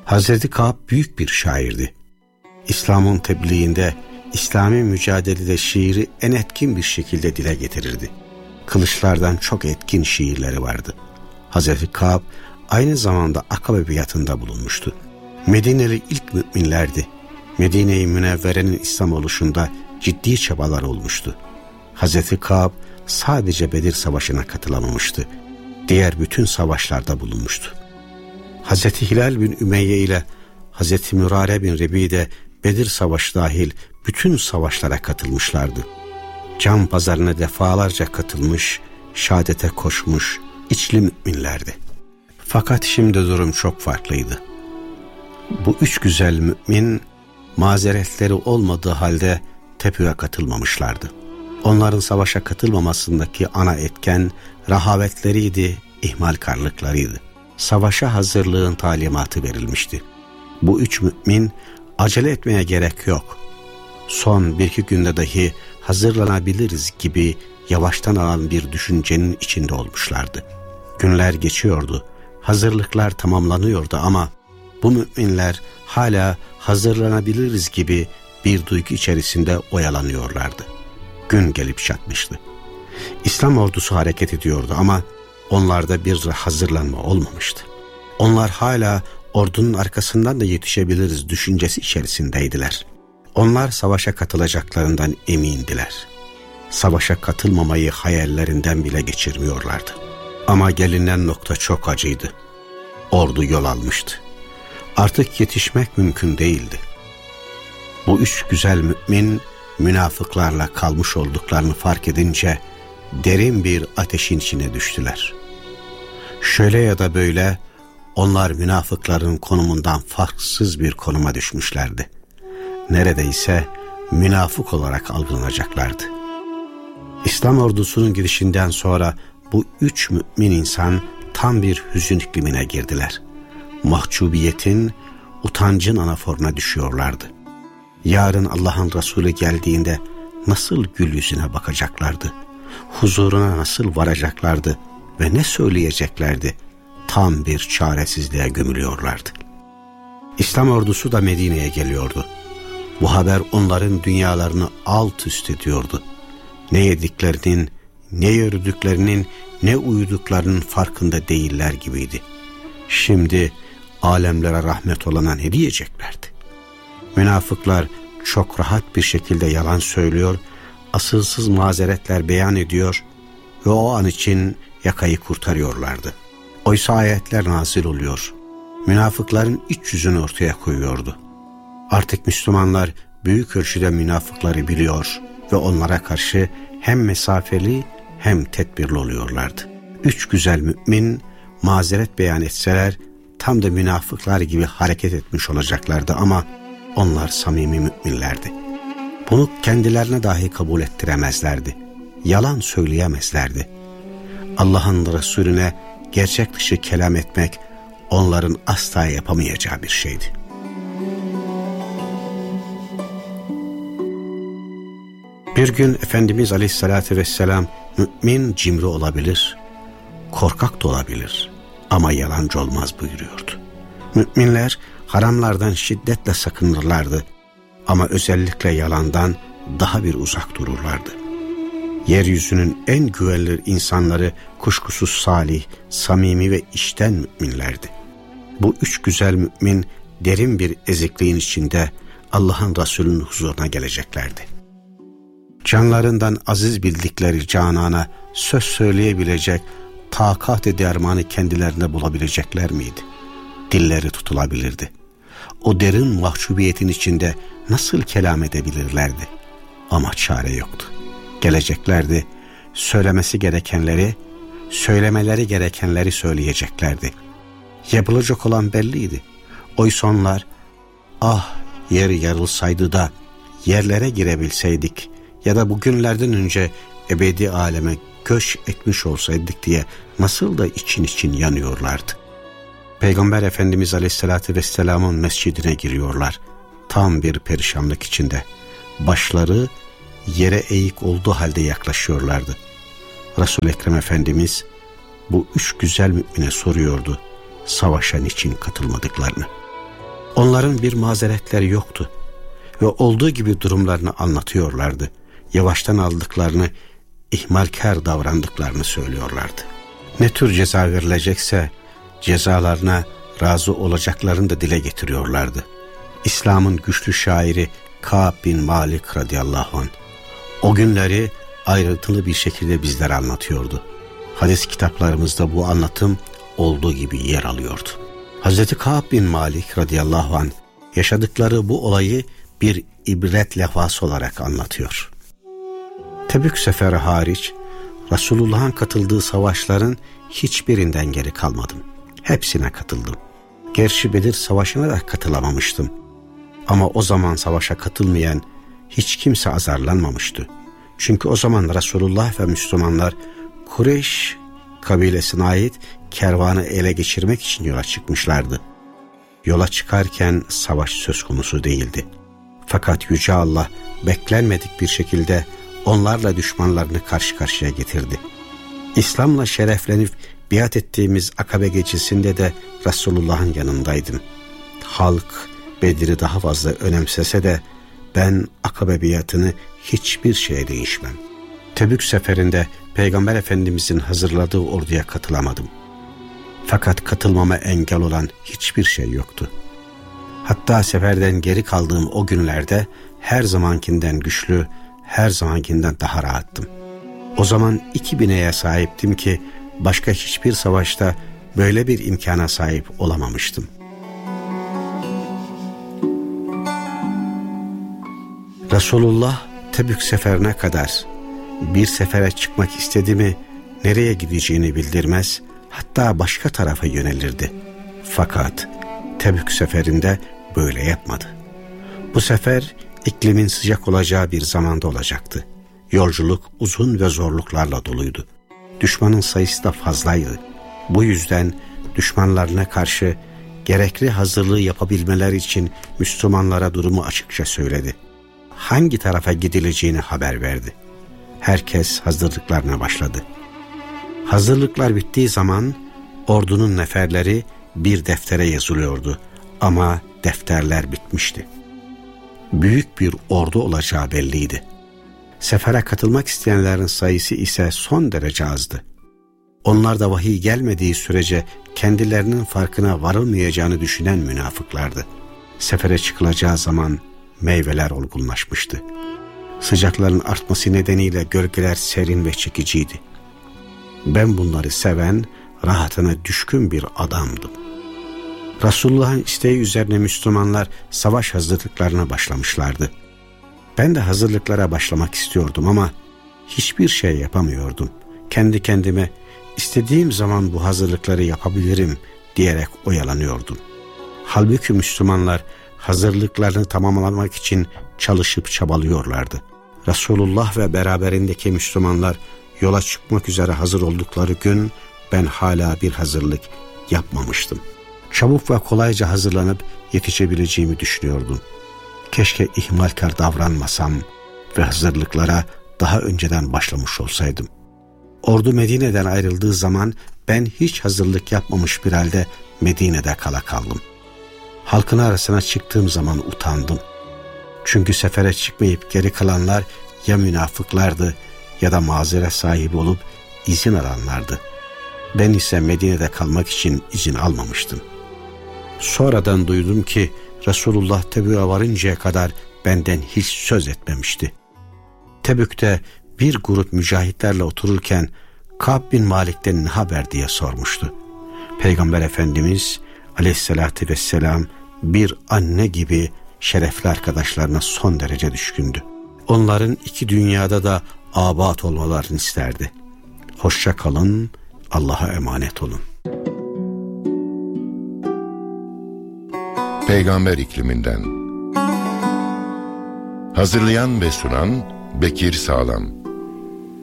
Hazreti Kâb büyük bir şairdi. İslam'ın tebliğinde, İslami mücadelede şiiri en etkin bir şekilde dile getirirdi. Kılıçlardan çok etkin şiirleri vardı. Hazreti Kâb aynı zamanda Akabe biatında bulunmuştu. Medineli ilk müminlerdi. Medine-i Münevvere'nin İslam oluşunda ciddi çabalar olmuştu. Hazreti Kâb sadece Bedir Savaşı'na katılamamıştı. Diğer bütün savaşlarda bulunmuştu. Hazreti Hilal bin Ümeyye ile Hazreti Mürare bin Rebi de Bedir Savaşı dahil bütün savaşlara katılmışlardı. Can pazarına defalarca katılmış, şehadete koşmuş içli müminlerdi. Fakat şimdi durum çok farklıydı. Bu üç güzel mümin mazeretleri olmadığı halde tepüye katılmamışlardı. Onların savaşa katılmamasındaki ana etken rehavetleriydi, ihmalkarlıklarıydı. Savaşa hazırlığın talimatı verilmişti. Bu üç mümin acele etmeye gerek yok, son bir iki günde dahi hazırlanabiliriz gibi yavaştan alan bir düşüncenin içinde olmuşlardı. Günler geçiyordu, hazırlıklar tamamlanıyordu ama bu müminler hala hazırlanabiliriz gibi bir duygu içerisinde oyalanıyorlardı. Gün gelip çatmıştı. İslam ordusu hareket ediyordu ama onlarda bir hazırlanma olmamıştı. Onlar hala ordunun arkasından da yetişebiliriz düşüncesi içerisindeydiler. Onlar savaşa katılacaklarından emindiler. Savaşa katılmamayı hayallerinden bile geçirmiyorlardı. Ama gelinen nokta çok acıydı. Ordu yol almıştı. Artık yetişmek mümkün değildi. Bu üç güzel mümin münafıklarla kalmış olduklarını fark edince derin bir ateşin içine düştüler. Şöyle ya da böyle onlar münafıkların konumundan farksız bir konuma düşmüşlerdi. Neredeyse münafık olarak algılanacaklardı. İslam ordusunun girişinden sonra bu üç mümin insan tam bir hüzün iklimine girdiler. Mahcubiyetin, utancın anaforuna düşüyorlardı. Yarın Allah'ın Resulü geldiğinde nasıl gül yüzüne bakacaklardı? Huzuruna nasıl varacaklardı ve ne söyleyeceklerdi? Tam bir çaresizliğe gömülüyorlardı. İslam ordusu da Medine'ye geliyordu. Bu haber onların dünyalarını alt üst ediyordu. Ne yediklerinin, ne yürüdüklerinin, ne uyuduklarının farkında değiller gibiydi. Şimdi alemlere rahmet olana ne diyeceklerdi? Münafıklar çok rahat bir şekilde yalan söylüyor, asılsız mazeretler beyan ediyor ve o an için yakayı kurtarıyorlardı. Oysa ayetler nazil oluyor. Münafıkların iç yüzünü ortaya koyuyordu. Artık Müslümanlar büyük ölçüde münafıkları biliyor ve onlara karşı hem mesafeli hem tedbirli oluyorlardı. Üç güzel mümin mazeret beyan etseler tam da münafıklar gibi hareket etmiş olacaklardı ama onlar samimi müminlerdi. Bunu kendilerine dahi kabul ettiremezlerdi. Yalan söyleyemezlerdi. Allah'ın Resulüne gerçek dışı kelam etmek onların asla yapamayacağı bir şeydi. Bir gün Efendimiz Aleyhisselatü Vesselam mümin cimri olabilir, korkak da olabilir ama yalancı olmaz buyuruyordu. Müminler haramlardan şiddetle sakınırlardı ama özellikle yalandan daha bir uzak dururlardı. Yeryüzünün en güvenilir insanları kuşkusuz salih, samimi ve içten müminlerdi. Bu üç güzel mümin derin bir ezikliğin içinde Allah'ın Resulü'nün huzuruna geleceklerdi. Canlarından aziz bildikleri Canan'a söz söyleyebilecek takat-ı dermanı kendilerine bulabilecekler miydi? Dilleri tutulabilirdi. O derin mahcubiyetin içinde nasıl kelam edebilirlerdi? Ama çare yoktu. Geleceklerdi, söylemesi gerekenleri, söylemeleri gerekenleri söyleyeceklerdi. Yapılacak olan belliydi. Oysa onlar, ah yer yarılsaydı da yerlere girebilseydik ya da bugünlerden önce ebedi aleme göç etmiş olsaydık diye nasıl da için için yanıyorlardı. Peygamber Efendimiz Aleyhisselatü Vesselam'ın mescidine giriyorlar. Tam bir perişanlık içinde. Başları yere eğik olduğu halde yaklaşıyorlardı. Resul-i Ekrem Efendimiz bu üç güzel mümine soruyordu savaşa niçin katılmadıklarını. Onların bir mazeretleri yoktu ve olduğu gibi durumlarını anlatıyorlardı. Yavaştan aldıklarını, ihmalkar davrandıklarını söylüyorlardı. Ne tür ceza verilecekse cezalarına razı olacaklarını da dile getiriyorlardı. İslam'ın güçlü şairi Ka'b bin Malik radıyallahu anh o günleri ayrıntılı bir şekilde bizlere anlatıyordu. Hadis kitaplarımızda bu anlatım olduğu gibi yer alıyordu. Hazreti Ka'b bin Malik radıyallahu anh yaşadıkları bu olayı bir ibret levhası olarak anlatıyor. Tebük seferi hariç Resulullah'ın katıldığı savaşların hiçbirinden geri kalmadım. Hepsine katıldım. Gerçi Bedir Savaşı'na da katılamamıştım. Ama o zaman savaşa katılmayan hiç kimse azarlanmamıştı. Çünkü o zaman Resulullah ve Müslümanlar Kureyş kabilesine ait kervanı ele geçirmek için yola çıkmışlardı. Yola çıkarken savaş söz konusu değildi. Fakat Yüce Allah beklenmedik bir şekilde onlarla düşmanlarını karşı karşıya getirdi. İslam'la şereflenip biat ettiğimiz Akabe gecesinde de Resulullah'ın yanındaydım. Halk Bedir'i daha fazla önemsese de ben Akabe biatını hiçbir şeye değişmem. Tebük seferinde Peygamber Efendimizin hazırladığı orduya katılamadım. Fakat katılmama engel olan hiçbir şey yoktu. Hatta seferden geri kaldığım o günlerde her zamankinden güçlü, her zamankinden daha rahattım. O zaman 2 bineğe sahiptim ki başka hiçbir savaşta böyle bir imkana sahip olamamıştım. Resulullah Tebük seferine kadar bir sefere çıkmak istedi mi nereye gideceğini bildirmez, hatta başka tarafa yönelirdi. Fakat Tebük seferinde böyle yapmadı. Bu sefer iklimin sıcak olacağı bir zamanda olacaktı. Yolculuk uzun ve zorluklarla doluydu. Düşmanın sayısı da fazlaydı. Bu yüzden düşmanlarına karşı gerekli hazırlığı yapabilmeleri için Müslümanlara durumu açıkça söyledi. Hangi tarafa gidileceğini haber verdi. Herkes hazırlıklarına başladı. Hazırlıklar bittiği zaman ordunun neferleri bir deftere yazılıyordu ama defterler bitmişti. Büyük bir ordu olacağı belliydi. Sefere katılmak isteyenlerin sayısı ise son derece azdı. Onlar da vahiy gelmediği sürece kendilerinin farkına varılmayacağını düşünen münafıklardı. Sefere çıkılacağı zaman meyveler olgunlaşmıştı. Sıcakların artması nedeniyle gölgeler serin ve çekiciydi. Ben bunları seven, rahatına düşkün bir adamdım. Resulullah'ın isteği üzerine Müslümanlar savaş hazırlıklarına başlamışlardı. Ben de hazırlıklara başlamak istiyordum ama hiçbir şey yapamıyordum. Kendi kendime istediğim zaman bu hazırlıkları yapabilirim diyerek oyalanıyordum. Halbuki Müslümanlar hazırlıklarını tamamlamak için çalışıp çabalıyorlardı. Resulullah ve beraberindeki Müslümanlar yola çıkmak üzere hazır oldukları gün ben hala bir hazırlık yapmamıştım. Çabuk ve kolayca hazırlanıp yetişebileceğimi düşünüyordum. Keşke ihmalkar davranmasam ve hazırlıklara daha önceden başlamış olsaydım. Ordu Medine'den ayrıldığı zaman ben hiç hazırlık yapmamış bir halde Medine'de kala kaldım. Halkın arasına çıktığım zaman utandım. Çünkü sefere çıkmayıp geri kalanlar ya münafıklardı ya da mazeret sahibi olup izin alanlardı. Ben ise Medine'de kalmak için izin almamıştım. Sonradan duydum ki Resulullah Tebük'e varıncaya kadar benden hiç söz etmemişti. Tebük'te bir grup mücahitlerle otururken Ka'b bin Malik'ten ne haber diye sormuştu. Peygamber Efendimiz aleyhissalatü vesselam bir anne gibi şerefli arkadaşlarına son derece düşkündü. Onların 2 dünyada da abat olmalarını isterdi. Hoşça kalın, Allah'a emanet olun. Peygamber ikliminden. Hazırlayan ve sunan Bekir Sağlam.